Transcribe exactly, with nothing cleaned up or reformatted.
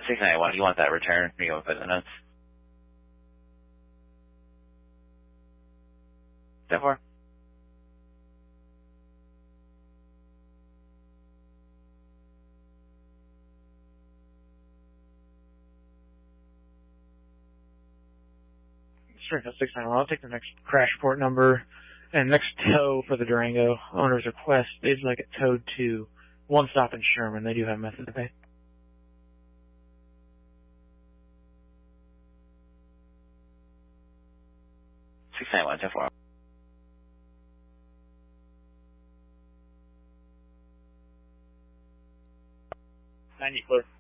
six ninety-one, you want that return? You want to put the notes? ten four. Sure, six nine one. I'll take the next crash port number. And next tow for the Durango, owner's request is like a tow to one stop in Sherman. They do have method to pay. six ninety-one, ten four. ninety clear.